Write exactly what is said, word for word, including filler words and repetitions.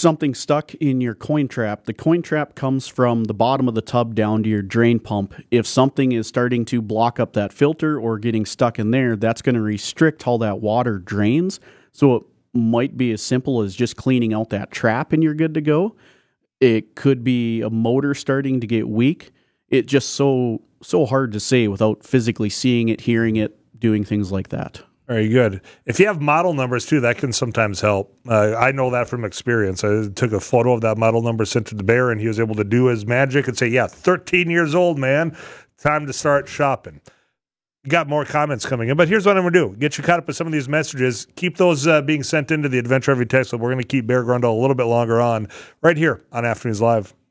something stuck in your coin trap, the coin trap comes from the bottom of the tub down to your drain pump. If something is starting to block up that filter or getting stuck in there, that's going to restrict how that water drains. So it might be as simple as just cleaning out that trap and you're good to go. It could be a motor starting to get weak. It's just so so hard to say without physically seeing it, hearing it, doing things like that. Very good. If you have model numbers, too, that can sometimes help. Uh, I know that from experience. I took a photo of that model number, sent it to Bear, and he was able to do his magic and say, yeah, thirteen years old, man. Time to start shopping. You got more comments coming in, but here's what I'm going to do. Get you caught up with some of these messages. Keep those uh, being sent into the Adventure Every Text. So we're going to keep Bear Grundle a little bit longer on right here on Afternoons Live.